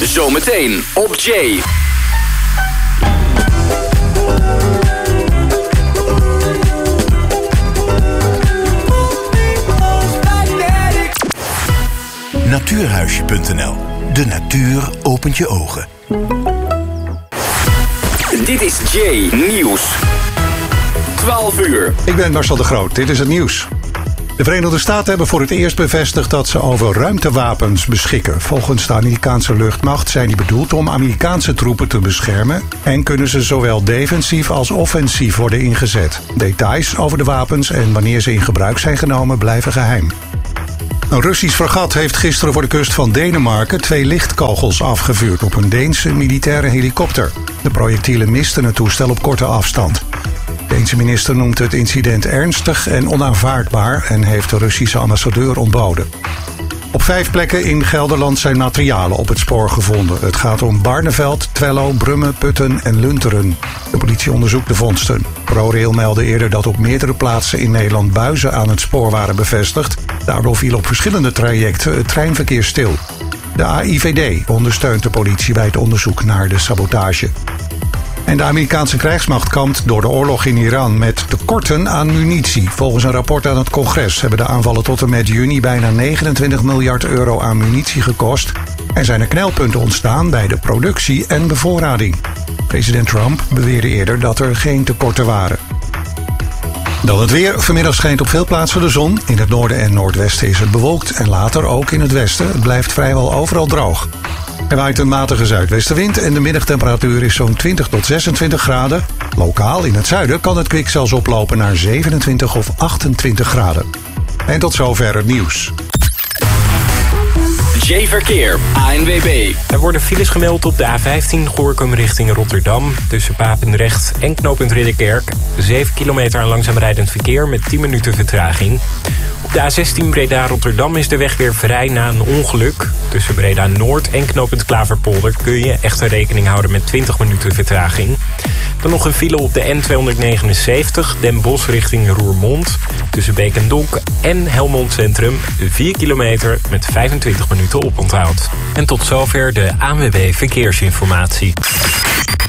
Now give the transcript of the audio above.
Zometeen op Jay. Natuurhuisje.nl. De natuur opent je ogen. Dit is Jay Nieuws. 12 uur. Ik ben Marcel de Groot. Dit is het nieuws. De Verenigde Staten hebben voor het eerst bevestigd dat ze over ruimtewapens beschikken. Volgens de Amerikaanse luchtmacht zijn die bedoeld om Amerikaanse troepen te beschermen en kunnen ze zowel defensief als offensief worden ingezet. Details over de wapens en wanneer ze in gebruik zijn genomen blijven geheim. Een Russisch fregat heeft gisteren voor de kust van Denemarken 2 lichtkogels afgevuurd op een Deense militaire helikopter. De projectielen misten het toestel op korte afstand. De Deense minister noemt het incident ernstig en onaanvaardbaar en heeft de Russische ambassadeur ontboden. Op 5 plekken in Gelderland zijn materialen op het spoor gevonden. Het gaat om Barneveld, Twello, Brummen, Putten en Lunteren. De politie onderzoekt de vondsten. ProRail meldde eerder dat op meerdere plaatsen in Nederland buizen aan het spoor waren bevestigd. Daardoor viel op verschillende trajecten het treinverkeer stil. De AIVD ondersteunt de politie bij het onderzoek naar de sabotage. En de Amerikaanse krijgsmacht kampt door de oorlog in Iran met tekorten aan munitie. Volgens een rapport aan het congres hebben de aanvallen tot en met juni bijna 29 miljard euro aan munitie gekost. En zijn er knelpunten ontstaan bij de productie en bevoorrading. President Trump beweerde eerder dat er geen tekorten waren. Dan het weer. Vanmiddag schijnt op veel plaatsen de zon. In het noorden en noordwesten is het bewolkt en later ook in het westen. Het blijft vrijwel overal droog. Er waait een matige zuidwestenwind en de middagtemperatuur is zo'n 20 tot 26 graden. Lokaal in het zuiden kan het kwik zelfs oplopen naar 27 of 28 graden. En tot zover het nieuws. Jay Verkeer, ANWB. Er worden files gemeld op de A15 Gorinchem richting Rotterdam. Tussen Papendrecht en knooppunt Ridderkerk. 7 kilometer aan langzaam rijdend verkeer met 10 minuten vertraging. Op de A16 Breda-Rotterdam is de weg weer vrij na een ongeluk. Tussen Breda-Noord en knooppunt Klaverpolder kun je echter rekening houden met 20 minuten vertraging. Dan nog een file op de N279 Den Bosch richting Roermond. Tussen Beek en Donk en Helmond Centrum 4 kilometer met 25 minuten oponthoud. En tot zover de ANWB Verkeersinformatie.